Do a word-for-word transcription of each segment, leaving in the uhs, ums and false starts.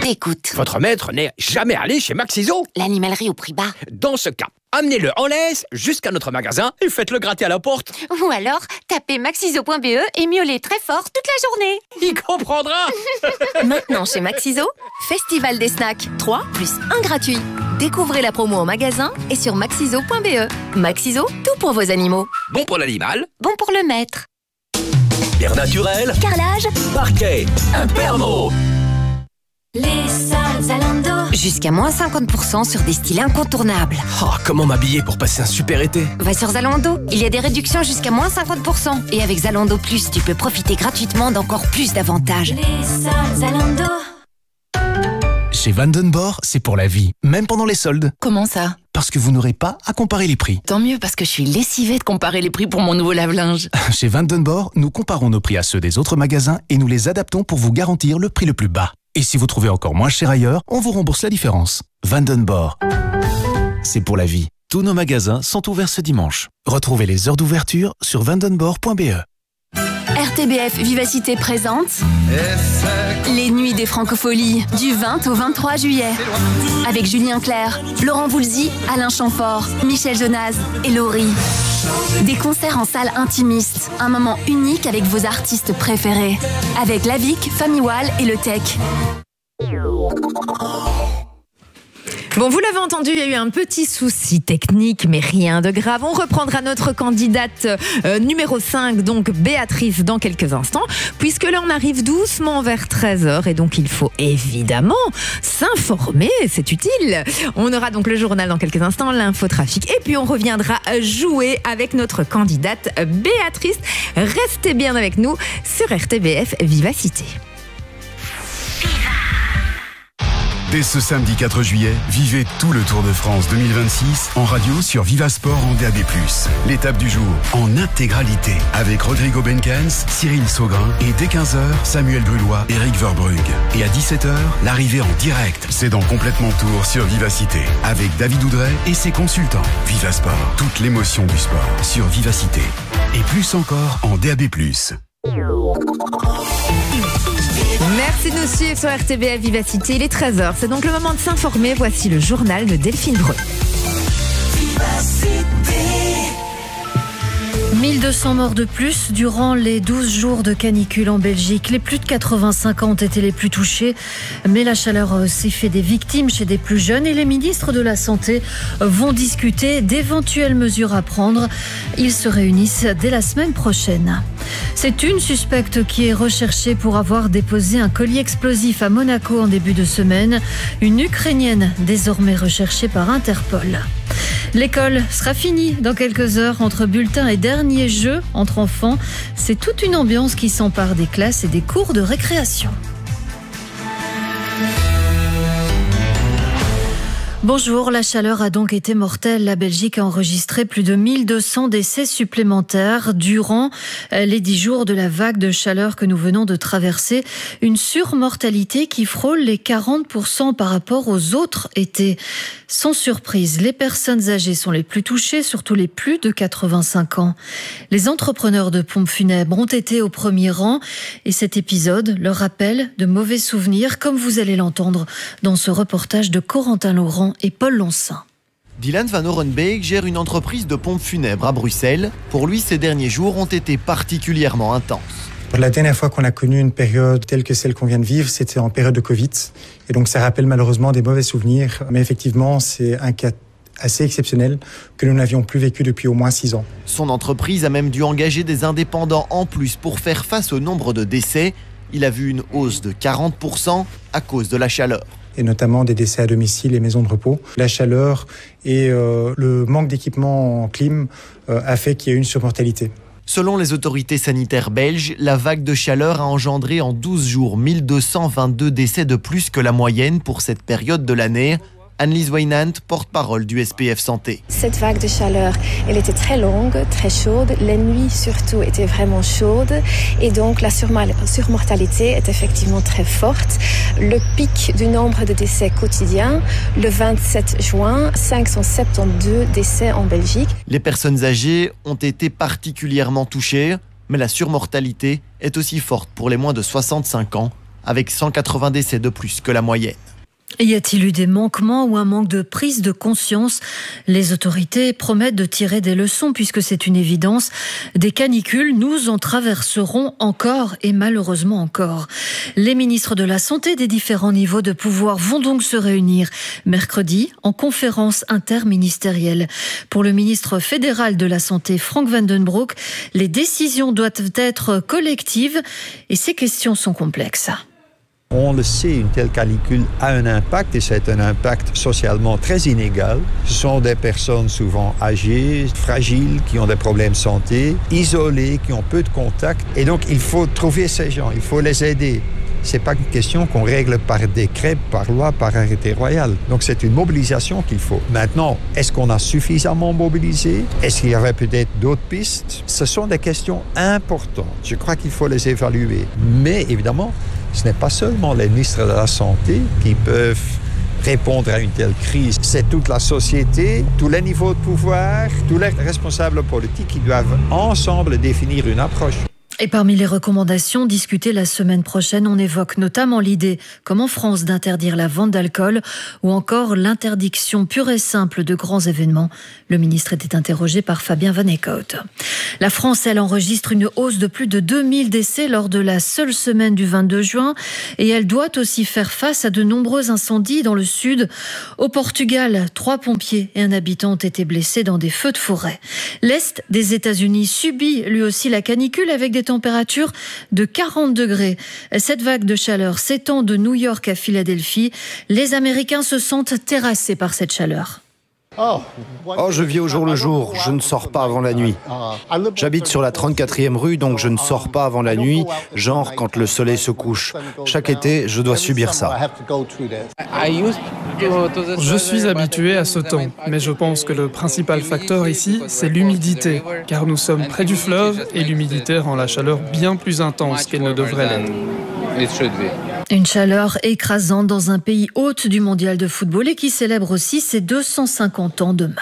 t'écoute. Votre maître n'est jamais allé chez Maxiso. L'animalerie au prix bas. Dans ce cas, amenez-le en laisse jusqu'à notre magasin et faites-le gratter à la porte. Ou alors, tapez maxiso point b e et miaulez très fort toute la journée. Il comprendra. Maintenant chez Maxiso, Festival des snacks, trois plus un gratuit. Découvrez la promo en magasin et sur maxiso point b e. Maxiso, tout pour vos animaux. Bon pour l'animal. Bon pour le maître. Pierre naturel, Carrelage, parquet, Impermo. Les soldes Zalando. Jusqu'à moins cinquante pour cent sur des styles incontournables. Oh, comment m'habiller pour passer un super été? Va sur Zalando, il y a des réductions jusqu'à moins cinquante pour cent. Et avec Zalando Plus, tu peux profiter gratuitement d'encore plus d'avantages. Les soldes Zalando. Chez Vandenborg, c'est pour la vie, même pendant les soldes. comment ça? Parce que vous n'aurez pas à comparer les prix. Tant mieux parce que je suis lessivée de comparer les prix pour mon nouveau lave-linge. Chez Vandenborg, nous comparons nos prix à ceux des autres magasins et nous les adaptons pour vous garantir le prix le plus bas. Et si vous trouvez encore moins cher ailleurs, on vous rembourse la différence. Vandenborg, c'est pour la vie. Tous nos magasins sont ouverts ce dimanche. Retrouvez les heures d'ouverture sur vandenborg point b e. R T B F Vivacité présente les Nuits des Francopholies du vingt au vingt-trois juillet avec Julien Clerc, Laurent Voulzy, Alain Chamfort, Michel Jonas et Laurie. Des concerts en salle intimiste, un moment unique avec vos artistes préférés, avec Lavic, Famille Wall et Le Tech. Bon, vous l'avez entendu, il y a eu un petit souci technique, mais rien de grave. On reprendra notre candidate euh, numéro cinq, donc Béatrice, dans quelques instants, puisque là, on arrive doucement vers treize heures, et donc il faut évidemment s'informer, c'est utile. On aura donc le journal dans quelques instants, l'infotrafic, et puis on reviendra jouer avec notre candidate Béatrice. Restez bien avec nous sur R T B F Vivacité. Dès ce samedi quatre juillet, vivez tout le Tour de France deux mille vingt-six en radio sur Vivasport en D A B plus. L'étape du jour en intégralité avec Rodrigo Benkens, Cyril Saugrin et dès quinze heures, Samuel Brulois, Eric Verbrugge. Et à dix-sept heures, l'arrivée en direct. C'est dans Complètement Tour sur Vivacité avec David Oudret et ses consultants. Vivasport, toute l'émotion du sport sur Vivacité. Et plus encore en D A B plus. Merci de nous suivre sur R T B F Vivacité. Il est treize heures. C'est donc le moment de s'informer. Voici le journal de Delphine Breu. mille deux cents morts de plus durant les douze jours de canicule en Belgique. Les plus de quatre-vingt-cinq ans ont été les plus touchés, mais la chaleur a aussi fait des victimes chez des plus jeunes et les ministres de la Santé vont discuter d'éventuelles mesures à prendre. Ils se réunissent dès la semaine prochaine. C'est une suspecte qui est recherchée pour avoir déposé un colis explosif à Monaco en début de semaine. Une Ukrainienne désormais recherchée par Interpol. L'école sera finie dans quelques heures entre bulletins et derniers jeux entre enfants. C'est toute une ambiance qui s'empare des classes et des cours de récréation. Bonjour, la chaleur a donc été mortelle. La Belgique a enregistré plus de mille deux cents décès supplémentaires durant les dix jours de la vague de chaleur que nous venons de traverser. Une surmortalité qui frôle les quarante pour cent par rapport aux autres étés. Sans surprise, les personnes âgées sont les plus touchées, surtout les plus de quatre-vingt-cinq ans. Les entrepreneurs de pompes funèbres ont été au premier rang et cet épisode leur rappelle de mauvais souvenirs, comme vous allez l'entendre dans ce reportage de Corentin Laurent et Paul Lonsin. Dylan Van Orenbeek gère une entreprise de pompes funèbres à Bruxelles. Pour lui, ces derniers jours ont été particulièrement intenses. La dernière fois qu'on a connu une période telle que celle qu'on vient de vivre, c'était en période de Covid. Et donc ça rappelle malheureusement des mauvais souvenirs. Mais effectivement, c'est un cas assez exceptionnel que nous n'avions plus vécu depuis au moins six ans. Son entreprise a même dû engager des indépendants en plus pour faire face au nombre de décès. Il a vu une hausse de quarante pour cent à cause de la chaleur. Et notamment des décès à domicile et maisons de repos. La chaleur et euh, le manque d'équipement en clim euh, a fait qu'il y a eu une surmortalité. Selon les autorités sanitaires belges, la vague de chaleur a engendré en douze jours mille deux cent vingt-deux décès de plus que la moyenne pour cette période de l'année. Annelise Weinand, porte-parole du S P F Santé. Cette vague de chaleur, elle était très longue, très chaude. Les nuits surtout étaient vraiment chaudes. Et donc la surmortalité est effectivement très forte. Le pic du nombre de décès quotidiens, le vingt-sept juin, cinq cent soixante-douze décès en Belgique. Les personnes âgées ont été particulièrement touchées, mais la surmortalité est aussi forte pour les moins de soixante-cinq ans, avec cent quatre-vingts décès de plus que la moyenne. Y a-t-il eu des manquements ou un manque de prise de conscience ? Les autorités promettent de tirer des leçons puisque c'est une évidence. Des canicules, nous en traverserons encore et malheureusement encore. Les ministres de la Santé des différents niveaux de pouvoir vont donc se réunir mercredi en conférence interministérielle. Pour le ministre fédéral de la Santé, Frank van den Broek, les décisions doivent être collectives et ces questions sont complexes. On le sait, une telle canicule a un impact et c'est un impact socialement très inégal. Ce sont des personnes souvent âgées, fragiles, qui ont des problèmes de santé, isolées, qui ont peu de contacts. Et donc il faut trouver ces gens, il faut les aider. Ce n'est pas une question qu'on règle par décret, par loi, par arrêté royal. Donc c'est une mobilisation qu'il faut. Maintenant, est-ce qu'on a suffisamment mobilisé ? Est-ce qu'il y aurait peut-être d'autres pistes ? Ce sont des questions importantes. Je crois qu'il faut les évaluer. Mais évidemment, ce n'est pas seulement les ministres de la Santé qui peuvent répondre à une telle crise. C'est toute la société, tous les niveaux de pouvoir, tous les responsables politiques qui doivent ensemble définir une approche. Et parmi les recommandations discutées la semaine prochaine, on évoque notamment l'idée, comme en France, d'interdire la vente d'alcool ou encore l'interdiction pure et simple de grands événements. Le ministre était interrogé par Fabien Van Eekhout. La France, elle, enregistre une hausse de plus de deux mille décès lors de la seule semaine du vingt-deux juin et elle doit aussi faire face à de nombreux incendies dans le sud. Au Portugal, trois pompiers et un habitant ont été blessés dans des feux de forêt. L'Est des États-Unis subit lui aussi la canicule avec des températures de quarante degrés. Cette vague de chaleur s'étend de New York à Philadelphie. Les Américains se sentent terrassés par cette chaleur. Oh, je vis au jour le jour, je ne sors pas avant la nuit. J'habite sur la trente-quatrième rue, donc je ne sors pas avant la nuit, genre quand le soleil se couche. Chaque été, je dois subir ça. Je suis habitué à ce temps, mais je pense que le principal facteur ici, c'est l'humidité, car nous sommes près du fleuve et l'humidité rend la chaleur bien plus intense qu'elle ne devrait l'être. Une chaleur écrasante dans un pays hôte du mondial de football et qui célèbre aussi ses deux cent cinquante ans demain.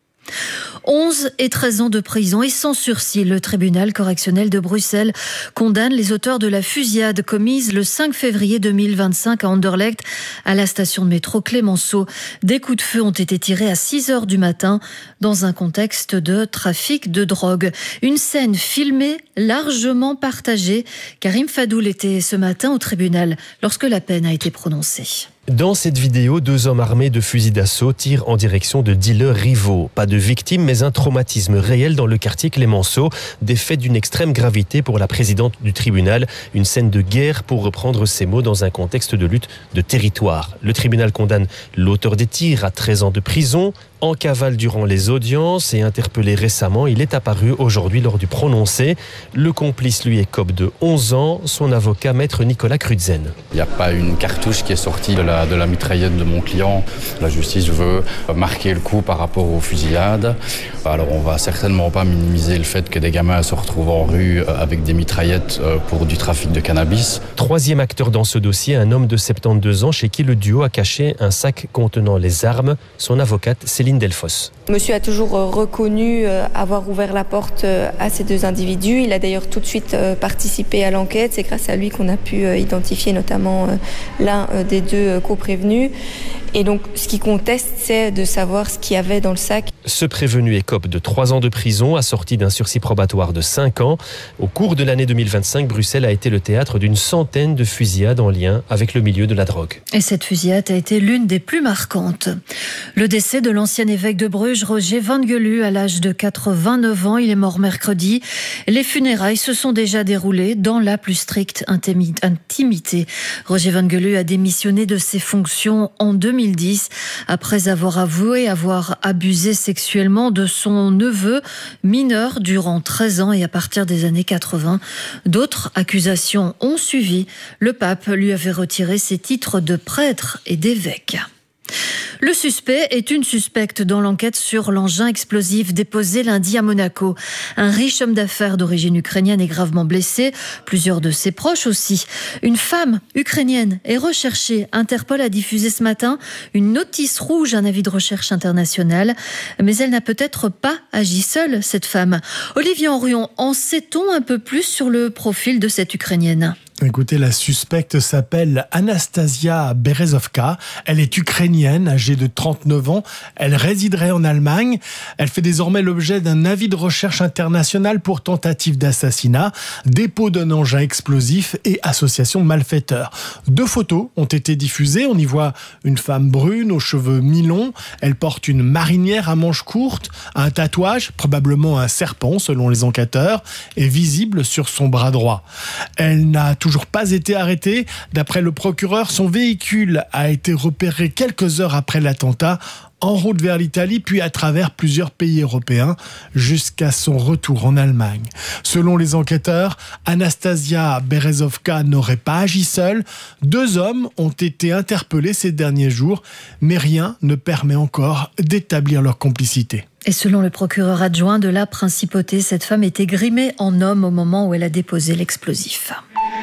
onze et treize ans de prison et sans sursis. Le tribunal correctionnel de Bruxelles condamne les auteurs de la fusillade commise le cinq février deux mille vingt-cinq à Anderlecht, à la station de métro Clémenceau. Des coups de feu ont été tirés à six heures du matin dans un contexte de trafic de drogue. Une scène filmée, largement partagée. Karim Fadoul était ce matin au tribunal lorsque la peine a été prononcée. Dans cette vidéo, deux hommes armés de fusils d'assaut tirent en direction de dealers rivaux. Pas de victimes, mais un traumatisme réel dans le quartier Clémenceau. Des faits d'une extrême gravité pour la présidente du tribunal. Une scène de guerre, pour reprendre ses mots, dans un contexte de lutte de territoire. Le tribunal condamne l'auteur des tirs à treize ans de prison. En cavale durant les audiences et interpellé récemment, il est apparu aujourd'hui lors du prononcé. Le complice, lui, écope de onze ans. Son avocat, maître Nicolas Crutzen. Il n'y a pas une cartouche qui est sortie de la, de la mitraillette de mon client. La justice veut marquer le coup par rapport aux fusillades. Alors on va certainement pas minimiser le fait que des gamins se retrouvent en rue avec des mitraillettes pour du trafic de cannabis. Troisième acteur dans ce dossier, un homme de soixante-douze ans chez qui le duo a caché un sac contenant les armes. Son avocate, Céline Delfosse. Monsieur a toujours reconnu avoir ouvert la porte à ces deux individus. Il a d'ailleurs tout de suite participé à l'enquête. C'est grâce à lui qu'on a pu identifier notamment l'un des deux coprévenus. Et donc, ce qui conteste, c'est de savoir ce qu'il y avait dans le sac. Ce prévenu écope de trois ans de prison, assorti d'un sursis probatoire de cinq ans. Au cours de l'année deux mille vingt-cinq, Bruxelles a été le théâtre d'une centaine de fusillades en lien avec le milieu de la drogue. Et cette fusillade a été l'une des plus marquantes. Le décès de l'ancien évêque de Bruges, Roger Van Gelu, à l'âge de quatre-vingt-neuf ans. Il est mort mercredi. Les funérailles se sont déjà déroulées dans la plus stricte intimité. Roger Van Gelu a démissionné de ses fonctions en deux mille dix après avoir avoué avoir abusé sexuellement de son neveu mineur durant treize ans et à partir des années quatre-vingts. D'autres accusations ont suivi. Le pape lui avait retiré ses titres de prêtre et d'évêque. Le suspect est une suspecte dans l'enquête sur l'engin explosif déposé lundi à Monaco. Un riche homme d'affaires d'origine ukrainienne est gravement blessé, plusieurs de ses proches aussi. Une femme ukrainienne est recherchée. Interpol a diffusé ce matin une notice rouge, un avis de recherche international. Mais elle n'a peut-être pas agi seule, cette femme. Olivier Henrion, en sait-on un peu plus sur le profil de cette Ukrainienne ? Écoutez, la suspecte s'appelle Anastasia Berezovka. Elle est ukrainienne, âgée de trente-neuf ans. Elle résiderait en Allemagne. Elle fait désormais l'objet d'un avis de recherche international pour tentative d'assassinat, dépôt d'un engin explosif et association de malfaiteurs. Deux photos ont été diffusées. On y voit une femme brune aux cheveux mi-longs. Elle porte une marinière à manches courtes, un tatouage, probablement un serpent selon les enquêteurs, est visible sur son bras droit. Elle n'a toujours pas été arrêtée. D'après le procureur, son véhicule a été repéré quelques heures après l'attentat, en route vers l'Italie, puis à travers plusieurs pays européens, jusqu'à son retour en Allemagne. Selon les enquêteurs, Anastasia Berezovka n'aurait pas agi seule. Deux hommes ont été interpellés ces derniers jours, mais rien ne permet encore d'établir leur complicité. Et selon le procureur adjoint de la Principauté, cette femme était grimée en homme au moment où elle a déposé l'explosif.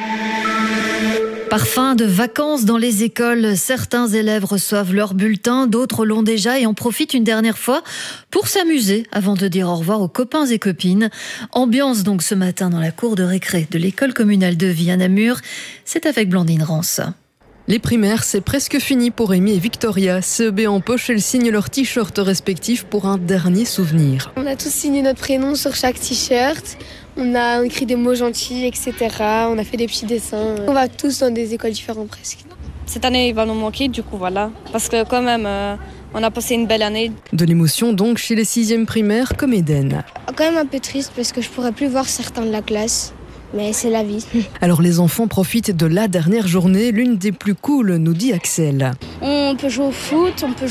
Par fin de vacances dans les écoles, certains élèves reçoivent leur bulletin, d'autres l'ont déjà et en profitent une dernière fois pour s'amuser avant de dire au revoir aux copains et copines. Ambiance donc ce matin dans la cour de récré de l'école communale de Vie à Namur. C'est avec Blandine Rance. Les primaires, c'est presque fini pour Amy et Victoria. C E B en poche, elles signent leurs t-shirts respectifs pour un dernier souvenir. On a tous signé notre prénom sur chaque t-shirt. On a écrit des mots gentils, et cetera. On a fait des petits dessins. On va tous dans des écoles différentes presque. Cette année, il va nous manquer, du coup, voilà. Parce que quand même, euh, on a passé une belle année. De l'émotion donc chez les sixièmes primaires comme Eden. Quand même un peu triste parce que je pourrais plus voir certains de la classe. Mais c'est la vie. Alors les enfants profitent de la dernière journée, l'une des plus cool, nous dit Axel. On peut jouer au foot, on peut